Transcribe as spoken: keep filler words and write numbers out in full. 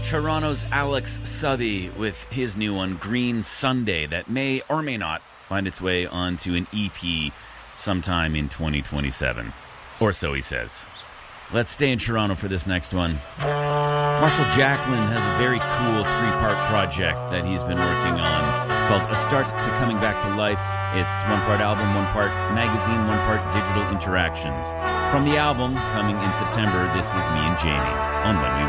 Toronto's Alex Southey with his new one, Green Sunday, that may or may not find its way onto an E P sometime in twenty twenty-seven. Or so he says. Let's stay in Toronto for this next one. Marshall Jacklin has a very cool three-part project that he's been working on called A Start to Coming Back to Life. It's one part album, one part magazine, one part digital interactions. From the album, coming in September, this is me and Jamie on When We